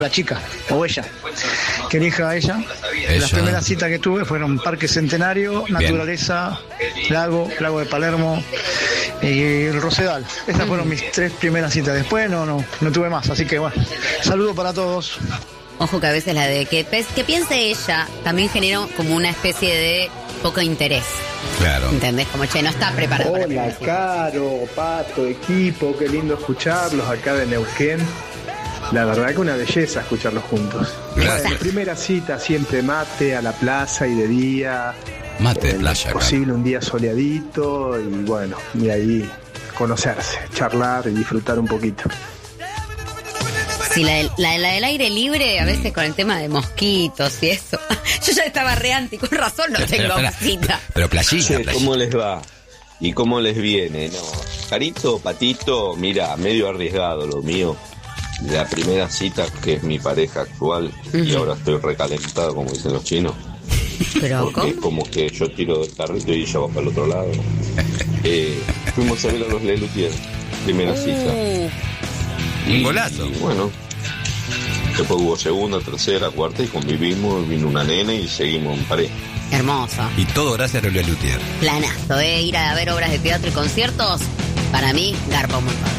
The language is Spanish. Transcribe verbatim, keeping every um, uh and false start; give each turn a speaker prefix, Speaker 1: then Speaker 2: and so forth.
Speaker 1: la chica, o ella, que elija a ella.
Speaker 2: Ella.
Speaker 1: Las primeras citas que tuve fueron Parque Centenario, Naturaleza, Lago, Lago de Palermo y el Rosedal. Esas fueron mis tres primeras citas. Después no, no, no tuve más, así que bueno, saludo para todos.
Speaker 3: Ojo que a veces la de que, que piense ella también generó como una especie de poco interés.
Speaker 2: Claro.
Speaker 3: ¿Entendés? Como, che, no está preparado.
Speaker 4: Hola, Caro, Pato, equipo, qué lindo escucharlos acá de Neuquén. La verdad que una belleza escucharlos juntos.
Speaker 2: Gracias.
Speaker 4: Bueno, primera cita siempre mate a la plaza y de día.
Speaker 2: Mate,
Speaker 4: eh,
Speaker 2: playa.
Speaker 4: Posible un día soleadito y bueno, y ahí conocerse, charlar y disfrutar un poquito.
Speaker 3: Sí, la, del- la, la del aire libre, a veces con el tema de mosquitos y eso. Yo ya estaba re anti, con razón no
Speaker 2: Pero,
Speaker 3: tengo
Speaker 2: espera,
Speaker 3: cita.
Speaker 2: Pero playita,
Speaker 5: Che,
Speaker 2: playita.
Speaker 5: ¿cómo les va? ¿Y cómo les viene? No, Carito, Patito, mira, medio arriesgado lo mío. La primera cita, que es mi pareja actual, y ahora estoy recalentado, como dicen los chinos.
Speaker 3: Pero,
Speaker 5: Porque es
Speaker 3: ¿cómo?
Speaker 5: como que yo tiro del carrito y ella va para el otro lado. Eh, fuimos a ver a los Lelutier, primera cita.
Speaker 3: Uh,
Speaker 2: Un golazo.
Speaker 5: Y bueno, después hubo segunda, tercera, cuarta y convivimos, vino una nena y seguimos en pareja.
Speaker 3: hermoso.
Speaker 2: Y todo gracias a Lola Lutier.
Speaker 3: Planazo, ¿eh? Ir a ver obras de teatro y conciertos, para mí, garpa un montón.